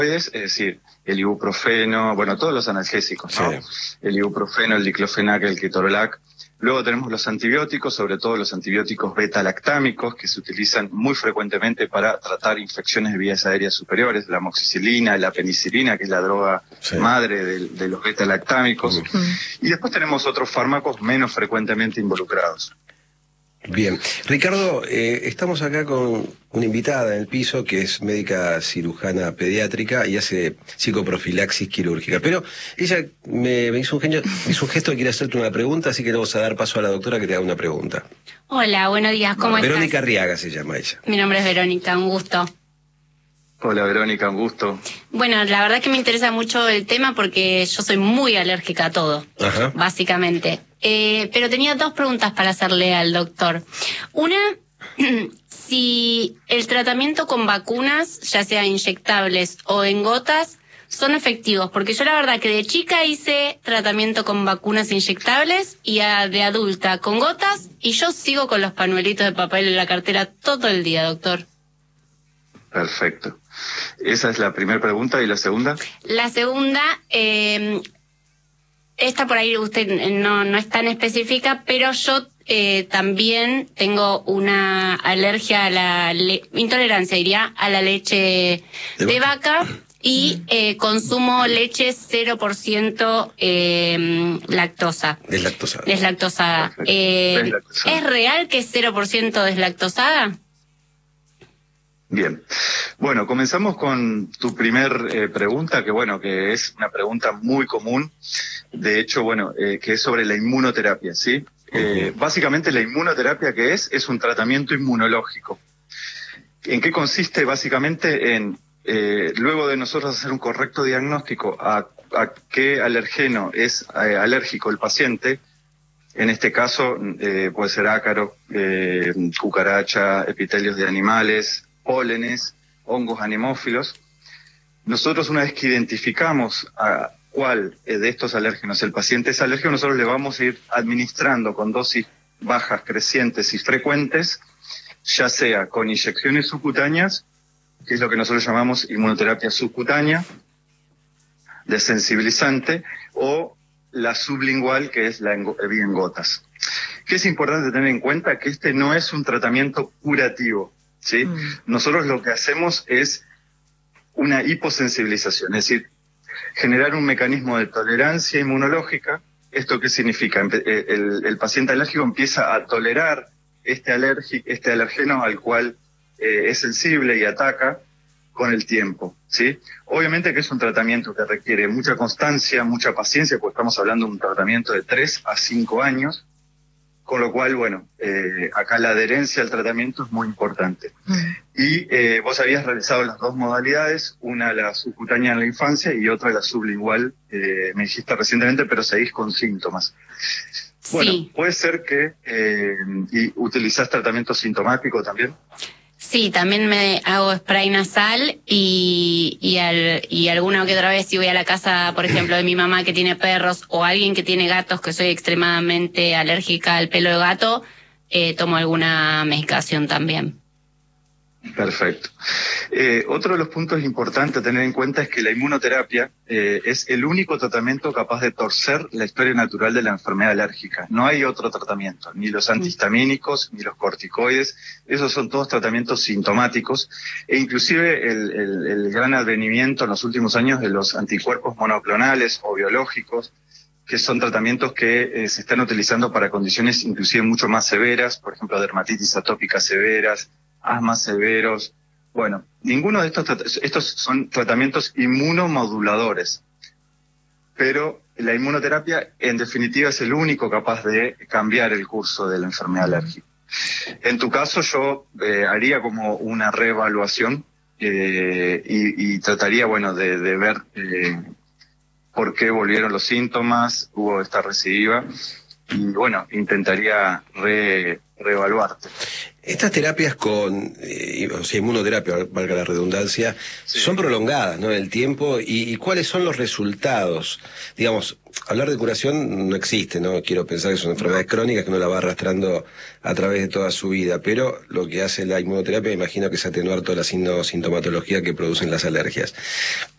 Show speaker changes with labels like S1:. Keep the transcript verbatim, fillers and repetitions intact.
S1: es decir, el ibuprofeno, bueno, todos los analgésicos, ¿no? Sí. El ibuprofeno, el diclofenac, el ketorolac. Luego tenemos los antibióticos, sobre todo los antibióticos beta-lactámicos, que se utilizan muy frecuentemente para tratar infecciones de vías aéreas superiores, la amoxicilina, la penicilina, que es la droga sí. madre de, de los beta-lactámicos. Mm. Y después tenemos otros fármacos menos frecuentemente involucrados.
S2: Bien. Ricardo, eh, estamos acá con una invitada en el piso que es médica cirujana pediátrica y hace psicoprofilaxis quirúrgica. Pero ella me, me hizo un genio, me hizo un gesto de quiere hacerte una pregunta, así que le vamos a dar paso a la doctora que te haga una pregunta.
S3: Hola, buenos días, ¿cómo estás?
S2: Verónica Arriaga se llama ella.
S3: Mi nombre es Verónica, un gusto.
S1: Hola Verónica, un gusto.
S3: Bueno, la verdad que me interesa mucho el tema porque yo soy muy alérgica a todo, Ajá. básicamente. Eh, pero tenía dos preguntas para hacerle al doctor. Una, si el tratamiento con vacunas, ya sea inyectables o en gotas, son efectivos. Porque yo la verdad que de chica hice tratamiento con vacunas inyectables y a, de adulta con gotas, y yo sigo con los pañuelitos de papel en la cartera todo el día, doctor.
S1: Perfecto. Esa es la primera pregunta. ¿Y la segunda?
S3: La segunda, eh, esta por ahí usted no, no es tan específica, pero yo eh, también tengo una alergia a la, le intolerancia diría, a la leche de, de vaca y eh, consumo leche cero por ciento eh, lactosa.
S2: Deslactosada.
S3: Deslactosada. Eh, Deslactosada. ¿Es real que es cero por ciento deslactosada?
S1: Bien. Bueno, comenzamos con tu primer eh, pregunta, que bueno, que es una pregunta muy común. De hecho, bueno, eh, que es sobre la inmunoterapia, ¿sí? Eh, básicamente la inmunoterapia que es, es un tratamiento inmunológico. ¿En qué consiste? Básicamente en, eh, luego de nosotros hacer un correcto diagnóstico a, a qué alergeno es eh, alérgico el paciente, en este caso eh, puede ser ácaro, eh, cucaracha, epitelios de animales, pólenes, hongos anemófilos. Nosotros, una vez que identificamos a cuál de estos alérgenos el paciente es alérgico, nosotros le vamos a ir administrando con dosis bajas, crecientes y frecuentes, ya sea con inyecciones subcutáneas, que es lo que nosotros llamamos inmunoterapia subcutánea, desensibilizante, o la sublingual, que es la vía en gotas. ¿Qué es importante tener en cuenta? Que este no es un tratamiento curativo, ¿sí? Mm. Nosotros lo que hacemos es una hiposensibilización, es decir, generar un mecanismo de tolerancia inmunológica. ¿Esto qué significa? El, el paciente alérgico empieza a tolerar este, alergi, este alergeno al cual eh, es sensible y ataca con el tiempo, ¿sí? Obviamente que es un tratamiento que requiere mucha constancia, mucha paciencia, porque estamos hablando de un tratamiento de tres a cinco años, con lo cual, bueno, eh, acá la adherencia al tratamiento es muy importante. Mm. Y eh, vos habías realizado las dos modalidades, una la subcutánea en la infancia y otra la sublingual, eh, me dijiste recientemente, pero seguís con síntomas. Bueno, sí. Puede ser que eh, y utilizás tratamiento sintomático también.
S3: Sí, también me hago spray nasal y, y, al, y alguna que otra vez si voy a la casa, por ejemplo, de mi mamá que tiene perros o alguien que tiene gatos, que soy extremadamente alérgica al pelo de gato, eh, tomo alguna medicación también.
S1: Perfecto. Eh, otro de los puntos importantes a tener en cuenta es que la inmunoterapia eh, es el único tratamiento capaz de torcer la historia natural de la enfermedad alérgica. No hay otro tratamiento, ni los antihistamínicos, ni los corticoides. Esos son todos tratamientos sintomáticos. E inclusive el, el, el gran advenimiento en los últimos años de los anticuerpos monoclonales o biológicos, que son tratamientos que eh, se están utilizando para condiciones inclusive mucho más severas, por ejemplo, dermatitis atópica severas, asmas severos. Bueno, ninguno de estos estos son tratamientos inmunomoduladores, pero la inmunoterapia en definitiva es el único capaz de cambiar el curso de la enfermedad alérgica. En tu caso yo eh, haría como una reevaluación eh, y, y trataría, bueno, de, de ver eh, por qué volvieron los síntomas, hubo esta recidiva y bueno, intentaría re, reevaluarte.
S2: Estas terapias con, eh, o sea, inmunoterapia, valga la redundancia, sí, son prolongadas, ¿no?, en el tiempo, y, y ¿cuáles son los resultados? Digamos, hablar de curación no existe, ¿no? Quiero pensar que son enfermedades crónicas que uno la va arrastrando a través de toda su vida, pero lo que hace la inmunoterapia, imagino que es atenuar toda la sintomatología que producen las alergias.